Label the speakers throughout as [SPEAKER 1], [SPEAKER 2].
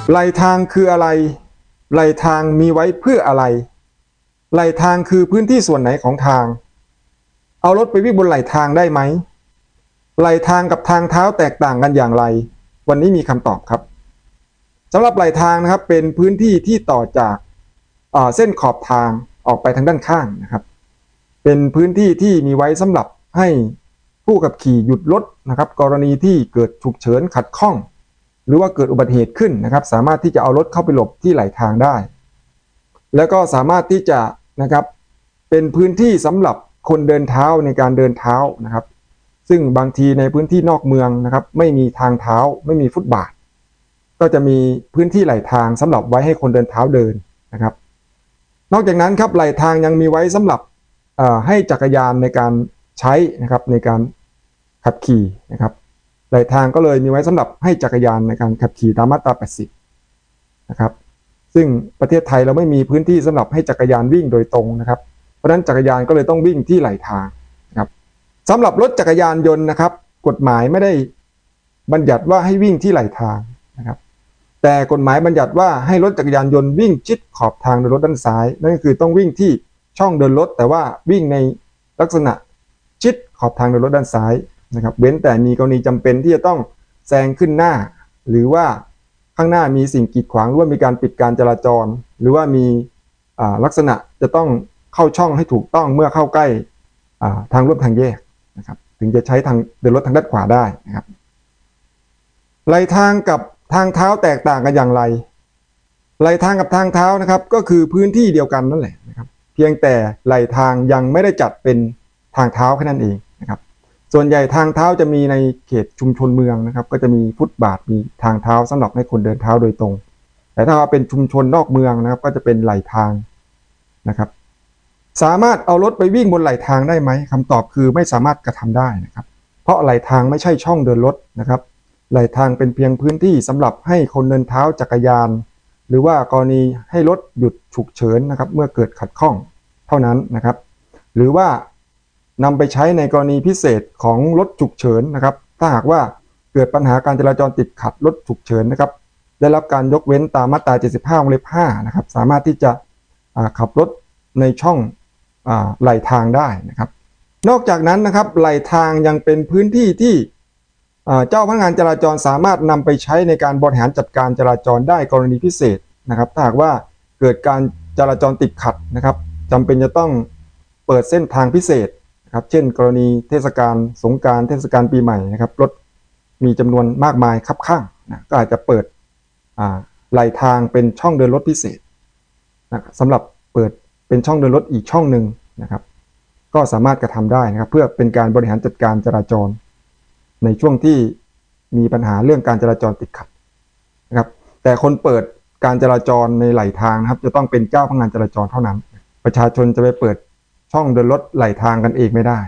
[SPEAKER 1] ไหลทางคืออะไรไหลทางมีไว้เพื่ออะไรไหลทางคือพื้นที่ส่วนไหนของทางเอารถไปวิ่งบนไหลทางได้ไหมไหลทางกับทางเท้าแตกต่างกันอย่างไรวันนี้มีคำตอบครับสำหรับไหลทางนะครับเป็นพื้นที่ที่ต่อจากเส้นขอบทางออกไปทางด้านข้างนะครับเป็นพื้นที่ที่มีไว้สำหรับให้ผู้ขับขี่หยุดรถนะครับกรณีที่เกิดฉุกเฉินขัดข้องหรือว่าเกิดอุบัติเหตุขึ้นนะครับสามารถที่จะเอารถเข้าไปหลบที่ไหลทางได้แล้วก็สามารถที่จะนะครับเป็นพื้นที่สำหรับคนเดินเท้าในการเดินเท้านะครับซึ่งบางทีในพื้นที่นอกเมืองนะครับไม่มีทางเท้าไม่มีฟุตบาทก็จะมีพื้นที่ไหลทางสำหรับไว้ให้คนเดินเท้าเดินนะครับนอกจากนั้นครับไหลทางยังมีไว้สำหรับให้จักรยานในการใช้นะครับในการขับขี่นะครับไหลทางก็เลยมีไว้สำหรับให้จักรยานในการขับขี่ตามมาตรา 80 นะครับซึ่งประเทศไทยเราไม่มีพื้นที่สำหรับให้จักรยานวิ่งโดยตรงนะครับเพราะฉะนั้นจักรยานก็เลยต้องวิ่งที่ไหลทางนะครับสำหรับรถจักรยานยนต์นะครับกฎหมายไม่ได้บัญญัติว่าให้วิ่งที่ไหลทางนะครับแต่กฎหมายบัญญัติว่าให้รถจักรยานยนต์วิ่งชิดขอบทางโดยรถด้านซ้ายนั่นก็คือต้องวิ่งที่ช่องเดินรถแต่ว่าวิ่งในลักษณะชิดขอบทางโดยรถด้านซ้ายนะครับเว้นแต่มีกรณีจำเป็นที่จะต้องแซงขึ้นหน้าหรือว่าข้างหน้ามีสิ่งกีดขวางหรือว่ามีการปิดการจราจรหรือว่ามีลักษณะจะต้องเข้าช่องให้ถูกต้องเมื่อเข้าใกล้ทางร่วมทางแยกนะครับถึงจะใช้ทางเดินรถทางด้านขวาได้นะครับไหลทางกับทางเท้าแตกต่างกันอย่างไรไหลทางกับทางเท้านะครับก็คือพื้นที่เดียวกันนั่นแหละนะครับเพียงแต่ไหลทางยังไม่ได้จัดเป็นทางเท้าแค่นั้นเองนะครับส่วนใหญ่ทางเท้าจะมีในเขตชุมชนเมืองนะครับก็จะมีฟุตบาทมีทางเท้าสำหรับให้คนเดินเท้าโดยตรงแต่ถ้าเป็นชุมชนนอกเมืองนะครับก็จะเป็นไหลทางนะครับสามารถเอารถไปวิ่งบนไหลทางได้ไหมคำตอบคือไม่สามารถกระทำได้นะครับเพราะไหลทางไม่ใช่ช่องเดินรถนะครับไหลทางเป็นเพียงพื้นที่สำหรับให้คนเดินเท้าจักรยานหรือว่ากรณีให้รถหยุดฉุกเฉินนะครับเมื่อเกิดขัดข้องเท่านั้นนะครับหรือว่านำไปใช้ในกรณีพิเศษของรถฉุกเฉินนะครับถ้าหากว่าเกิดปัญหาการจราจรติดขัดรถฉุกเฉินนะครับได้รับการยกเว้นตามมาตรา 75 วงเล็บ 5 นะครับสามารถที่จะขับรถในช่องไหลทางได้นะครับนอกจากนั้นนะครับไหลทางยังเป็นพื้นที่ที่เจ้าพนักงานจราจรสามารถนำไปใช้ในการบริหารจัดการจราจรได้กรณีพิเศษนะครับถ้าหากว่าเกิดการจราจรติดขัดนะครับจำเป็นจะต้องเปิดเส้นทางพิเศษนะครับเช่นกรณีเทศกาลสงกรานต์เทศกาลปีใหม่นะครับรถมีจำนวนมากมายคับข้างนะก็อาจจะเปิดไหลทางเป็นช่องเดินรถพิเศษนะสำหรับเปิดเป็นช่องเดินรถอีกช่องหนึ่งนะครับก็สามารถกระทำได้นะครับเพื่อเป็นการบริหารจัดการจราจรในช่วงที่มีปัญหาเรื่องการจราจรติดขัดนะครับแต่คนเปิดการจราจรในไหลทางนะครับจะต้องเป็นเจ้าพนักงานจราจรเท่านั้นประชาชนจะไปเปิดช่องเดินรถไหลทางกันเองไม่ได้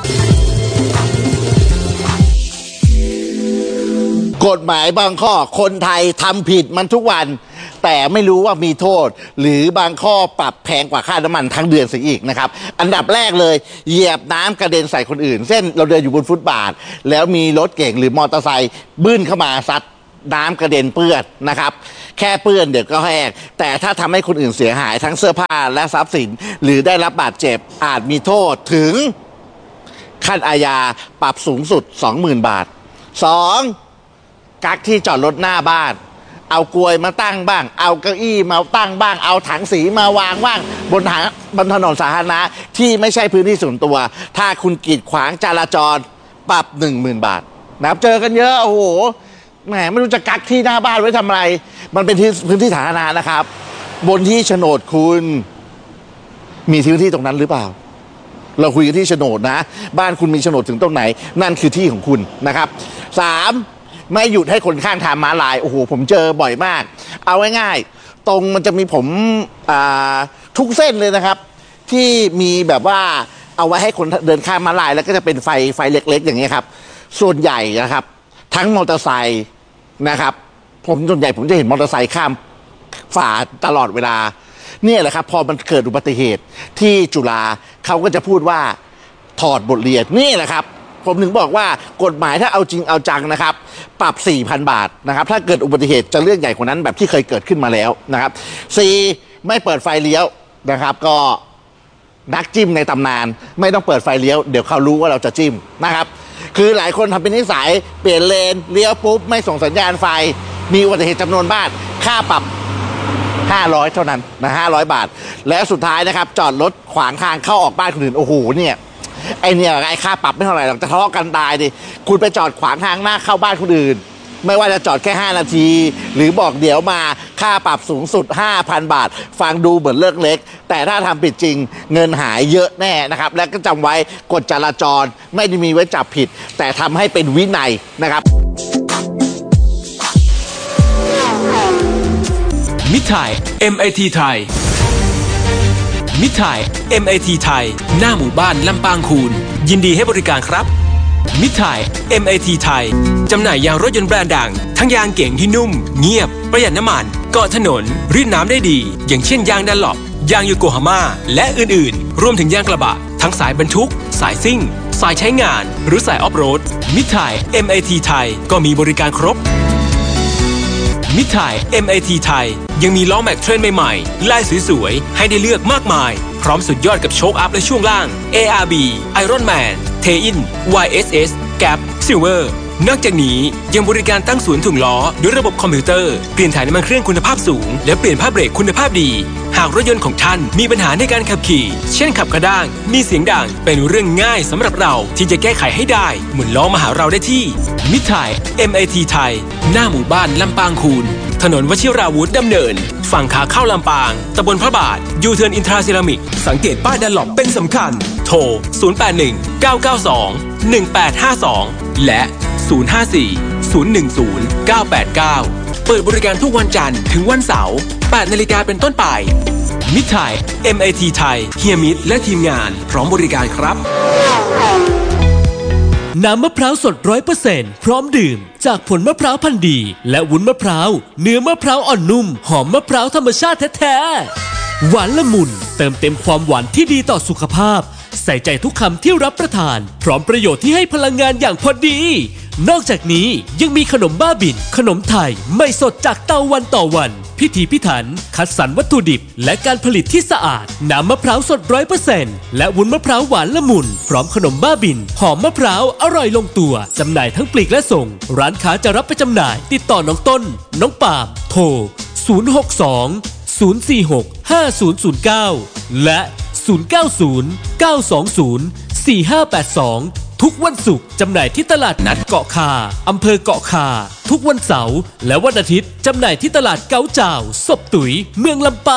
[SPEAKER 2] กฎหมายบางข้อคนไทยทำผิดมันทุกวันแต่ไม่รู้ว่ามีโทษหรือบางข้อปรับแพงกว่าค่าน้ำมันทั้งเดือนเสียอีกนะครับอันดับแรกเลยเหยียบน้ำกระเด็นใส่คนอื่นเช่นเราเดินอยู่บนฟุตบาทแล้วมีรถเก๋งหรือมอเตอร์ไซค์บึ้นเข้ามาซัดน้ำกระเด็นเปื้อนนะครับแค่เปื้อนเดี๋ยวก็แห้งแต่ถ้าทำให้คนอื่นเสียหายทั้งเสื้อผ้าและทรัพย์สินหรือได้รับบาดเจ็บอาจมีโทษถึงขั้นอาญาปรับสูงสุด 20,000 บาท 2. กักที่จอดรถหน้าบ้านเอากลวยมาตั้งบ้างเอาเก้าอี้มาตั้งบ้างเอาถังสีมาวางบ้างบนถนนสาธารณะที่ไม่ใช่พื้นที่ส่วนตัวถ้าคุณกีดขวางจราจรปรับ 10,000 บาทนะครับเจอกันเยอะโอ้โหแหมไม่รู้จะกักที่หน้าบ้านไว้ทำอะไรมันเป็นพื้นที่สาธารณะนะครับบนที่โฉนดคุณมีพื้นที่ตรงนั้นหรือเปล่าเราคุยกันที่โฉนดนะบ้านคุณมีโฉนดถึงตรงไหนนั่นคือที่ของคุณนะครับ 3. ไม่หยุดให้คนข้างทางม้าลายโอ้โหผมเจอบ่อยมากเอาง่ายๆตรงมันจะมีผมทุกเส้นเลยนะครับที่มีแบบว่าเอาไว้ให้คนเดินข้ามม้าลายแล้วก็จะเป็นไฟเล็กๆอย่างเงี้ยครับส่วนใหญ่นะครับทั้งมอเตอร์ไซค์นะครับส่วนใหญ่ผมจะเห็นมอเตอร์ไซค์ข้ามฝ่าตลอดเวลาเนี่ยแหละครับพอมันเกิดอุบัติเหตุที่จุฬาเขาก็จะพูดว่าถอดบทเรียนนี่แหละครับผผมถึงบอกว่ากฎหมายถ้าเอาจริงเอาจังนะครับปรับ 4,000 บาทนะครับถ้าเกิดอุบัติเหตุจะเรื่องใหญ่กว่านั้นแบบที่เคยเกิดขึ้นมาแล้วนะครับ4ไม่เปิดไฟเลี้ยวนะครับก็นักจิ้มในตำนานไม่ต้องเปิดไฟเลี้ยวเดี๋ยวเขารู้ว่าเราจะจิ้มนะครับคือหลายคนทำเป็นนิสัยเปลี่ยนเลนเลี้ยวปุ๊บไม่ส่งสัญญาณไฟมีอุบัติเหตุจำนวนมากค่าปรับ500เท่านั้นนะ500 บาทแล้วสุดท้ายนะครับจอดรถขวางทางเข้าออกบ้านคนอื่นโอ้โหเนี่ยไอ้ค่าปรับไม่เท่าไหร่หรอกจะทะเลาะกันตายดิคุณไปจอดขวางทางหน้าเข้าบ้านคนอื่นไม่ว่าจะจอดแค่5นาทีหรือบอกเดี๋ยวมาค่าปรับสูงสุด 5,000 บาทฟังดูเหมือนเรื่องเล็กแต่ถ้าทำผิดจริงเงินหายเยอะแน่นะครับและก็จำไว้กฎจราจรไม่ได้มีไว้จับผิดแต่ทำให้เป็นวินัยนะครับ
[SPEAKER 3] มิตรไทย MIT ไทยมิตรไทย MIT ไทยหน้าหมู่บ้านลำปางคูนยินดีให้บริการครับมิตรไทย MIT ไทยจำหน่ายยางรถยนต์แบรนด์ดังทั้งยางเก่งที่นุ่มเงียบประหยัดน้ำมันเกาะถนนรีดน้ำได้ดีอย่างเช่นยางดันหลบยางโยโกฮาม่าและอื่นๆรวมถึงยางกระบะทั้งสายบรรทุกสายซิ่งสายใช้งานหรือสายออฟโรดมิตรไทย MIT ไทยก็มีบริการครบมิตรไทย MIT ไทยยังมีล้อแม็กเทรนใหม่ๆลายสวยๆให้ได้เลือกมากมายพร้อมสุดยอดกับโชคอัพและช่วงล่าง ARB Iron Man Tein YSS Gap Silver นอกจากนี้ยังบริการตั้งศูนย์ถ่วงล้อด้วยระบบคอมพิวเตอร์เปลี่ยนถ่ายน้ำมันเครื่องคุณภาพสูงและเปลี่ยนผ้าเบรกคุณภาพดีหากรถยนต์ของท่านมีปัญหาในการขับขี่เช่นขับกระด้างมีเสียงดังเป็นเรื่องง่ายสำหรับเราที่จะแก้ไขให้ได้หมุนล้อมาหาเราได้ที่มิตรไทย MIT ไทยหน้าหมู่บ้านลำปางคูนถนนวชิราวุธดำเนินฝั่งขาเข้าลำปางตำบลพระบาทยูเทิร์นอินทราเซรามิกสังเกตป้ายดันหลบเป็นสำคัญโทร081-992-1852และ054-010-989เปิดบริการทุกวันจันทร์ถึงวันเสาร์ 8 นาฬิกาเป็นต้นไปมิตรไทย MIT ไทยเฮียมิตรและทีมงานพร้อมบริการครับ
[SPEAKER 4] น้ำมะพร้าวสด 100% พร้อมดื่มจากผลมะพร้าวพันธุ์ดีและวุ้นมะพร้าวเนื้อมะพร้าวอ่อนนุ่มหอมมะพร้าวธรรมชาติแท้ๆหวานละมุนเติมเต็มความหวานที่ดีต่อสุขภาพใส่ใจทุกคำที่รับประทานพร้อมประโยชน์ที่ให้พลังงานอย่างพอดีนอกจากนี้ยังมีขนมบ้าบินขนมไทยไม่สดจากเตาวันต่อวันพิถีพิถันคัดสรรวัตถุดิบและการผลิตที่สะอาดน้ำมะพร้าวสด 100% และวุ้นมะพร้าวหวานละมุนพร้อมขนมบ้าบินหอมมะพร้าวอร่อยลงตัวจำหน่ายทั้งปลีกและส่งร้านค้าจะรับไปจำหน่ายติดต่อน้องต้นน้องปาล์มโทร062-046-5009และ090-920-4582ทุกวันศุกร์จำหน่ายที่ตลาดนัดเกาะคาอำเภอเกาะคาทุกวันเสาร์และวันอาทิตย์จำหน่ายที่ตลาดเก๋าจ่าวศพตุ๋ยเมืองลำปาง